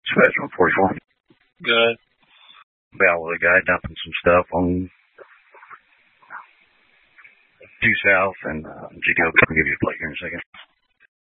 Dispatch 144. Good. Battle with a guy dumping some stuff on due south, and GTO will give you a plate here in a second.